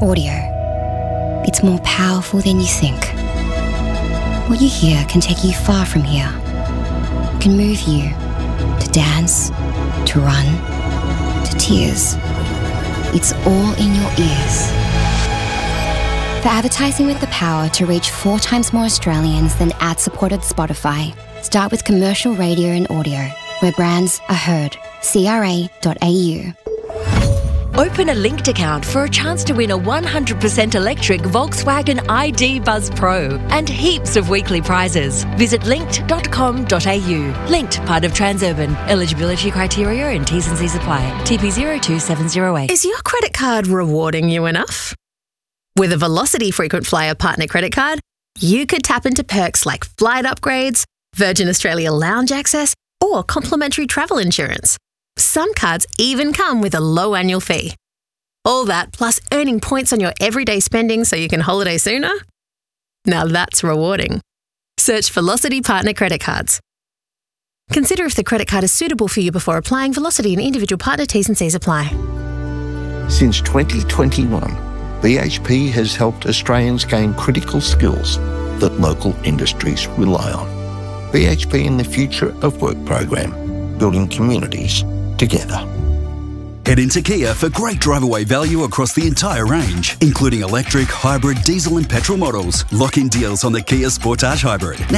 Audio. It's more powerful than you think. What you hear can take you far from here. It can move you to dance, to run, to tears. It's all in your ears. For advertising with the power to reach 4 times more Australians than ad-supported Spotify, start with commercial radio and audio, where brands are heard. CRA.au. Open a linked account for a chance to win a 100% electric Volkswagen ID Buzz Pro and heaps of weekly prizes. Visit linked.com.au. Linked, part of Transurban. Eligibility criteria and T's and C's apply. TP 02708. Is your credit card rewarding you enough? With a Velocity Frequent Flyer Partner Credit Card, you could tap into perks like flight upgrades, Virgin Australia lounge access, or complimentary travel insurance. Some cards even come with a low annual fee. All that plus earning points on your everyday spending so you can holiday sooner? Now that's rewarding. Search Velocity Partner Credit Cards. Consider if the credit card is suitable for you before applying. Velocity and individual partner T's and C's apply. Since 2021, BHP has helped Australians gain critical skills that local industries rely on. BHP in the Future of Work program, building communities together. Head into Kia for great drive-away value across the entire range, including electric, hybrid, diesel and petrol models. Lock in deals on the Kia Sportage Hybrid. Now